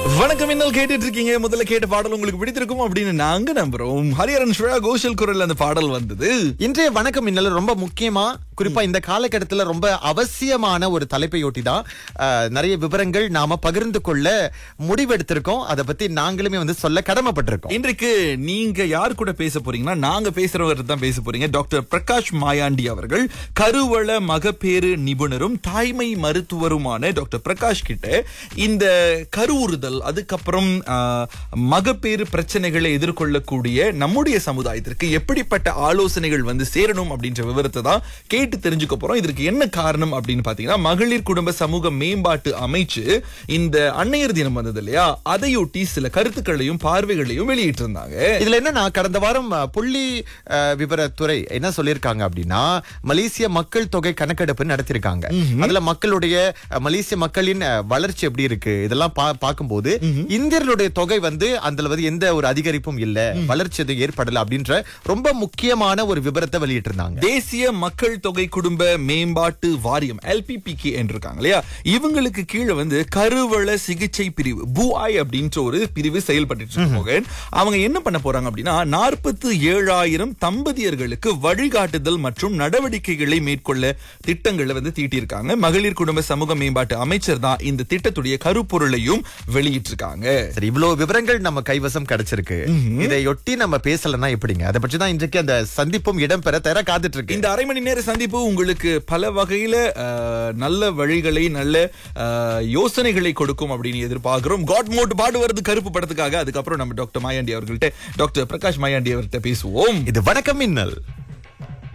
வணக்கம், இன்னல் கேட்டுட்டு இருக்கீங்க. முதல்ல கேட்ட பாடல் உங்களுக்கு பிடித்திருக்கும் அப்படின்னு நாங்க நம்புறோம். ஹரிஹரன் ஸ்ரேயா கோஷல் குரல்ல அந்த பாடல் வந்தது. இன்றைய வணக்கம் இன்னல் ரொம்ப முக்கியமா, குறிப்பா இந்த காலகட்டத்துல ரொம்ப அவசியமான ஒரு தலைப்பையொட்டி தான் நிறைய விவரங்கள் நாம பகிர்ந்து கொள்ள முடிவெடுத்திருக்கோம். அதை பத்தி நாங்களுமே சொல்ல கடமைப்பட்டிருக்கோம். இன்றைக்கு நீங்க யார் கூட பேச போறீங்கன்னா, நாங்க பேசுறவர் தான் பேச போறீங்க. டாக்டர் பிரகாஷ் மாயாண்டி அவர்கள் கருவள மகப்பேறு நிபுணரும் தாய்மை மருத்துவருமான டாக்டர் பிரகாஷ் கிட்ட இந்த கருவுறுதல், அதுக்கப்புறம் மகப்பேறு பிரச்சனைகளை எதிர்கொள்ளக்கூடிய நம்முடைய சமுதாயத்திற்கு எப்படிப்பட்ட ஆலோசனைகள் சேரணும் அப்படின்ற விவரத்தை தான் கேட்டு தெரிஞ்சுக்க போறோம். இதற்கு என்ன காரணம் அப்படின்னு பாத்தீங்கன்னா, மகளிர் குடும்ப சமூக மேம்பாட்டு அமைச்சு இந்த அன்னையர் தினம் வந்தது இல்லையா, அதையொட்டி சில கருத்துக்களையும் பார்வைகளையும் வெளியிட்டு இருந்தாங்க. இதுல என்னன்னா, கடந்த வாரம் புள்ளி விவரத்துறை என்ன சொல்லியிருக்காங்க அப்படின்னா, மலேசிய மக்கள் தொகை கணக்கெடுப்பு நடத்திருக்காங்க. அதுல மக்களுடைய மலேசிய மக்களின் வளர்ச்சி எப்படி இருக்கு இதெல்லாம் பார்க்கும்போது இந்தியர்களுடைய தொகை அந்த எந்த ஒரு அதிகரிப்பும் இல்ல, வளர்ச்சி எதுவும் ஏற்படல அப்படின்ற ரொம்ப முக்கியமான ஒரு விவரத்தை வெளியிட்டு இருந்தாங்க. தேசிய மக்கள் தொகை குடும்ப மேம்பாட்டு வாரியம் LPPK என்று இருக்காங்க இல்லையா, இவங்களுக்கு கீழே கருவள சிகிச்சை பிரிவு பூஆய் அப்படின்ற ஒரு பிரிவு செயல்பட்டு இருக்காங்க. அவங்க என்ன பண்ண போறாங்க அப்படின்னா, 47,000 தம்பதியர்களுக்கு வழிகாட்டுதல் மற்றும் நடவடிக்கைகளை மேற்கொள்ள திட்டங்களை தீட்டியிருக்காங்க. மகளிர் குடும்ப சமூக மேம்பாட்டு அமைச்சர் தான் இந்த திட்டத்துடைய கருப்பொருளையும் வெளியிட்டிருக்காங்க. சரி, இவ்வளவு விவரங்கள் நம்ம கைவசம் கிடைச்சிருக்கு. இதையொட்டி நம்ம பேசலன்னா எப்படிங்க? அதை பற்றி தான் இன்றைக்கு அந்த சந்திப்பும் இடம்பெற தர காத்துட்டு இருக்கு. இந்த அரை மணி நேர சந்திப்பு உங்களுக்கு பல வகையில நல்ல வழிகளை, நல்ல யோசனைகளை கொடுக்கும் அப்படின்னு எதிர்பார்க்கிறோம். காட் மோட் பாடுவது கருப்பு படத்துக்காக. அதுக்கப்புறம் நம்ம டாக்டர் மாயாண்டி அவர்கள்ட்ட, டாக்டர் பிரகாஷ் மாயாண்டி அவர்கிட்ட பேசுவோம். இது வணக்கம் மின்னல்.